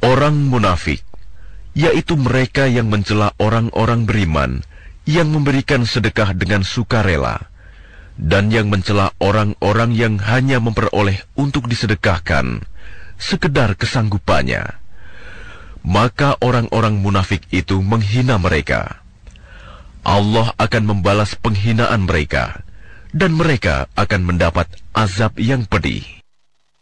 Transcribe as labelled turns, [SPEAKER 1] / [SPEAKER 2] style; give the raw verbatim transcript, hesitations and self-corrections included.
[SPEAKER 1] Orang munafik, yaitu mereka yang mencela orang-orang beriman yang memberikan sedekah dengan sukarela, dan yang mencela orang-orang yang hanya memperoleh untuk disedekahkan sekedar kesanggupannya. Maka orang-orang munafik itu menghina mereka. Allah akan membalas penghinaan mereka, dan mereka akan mendapat azab yang pedih.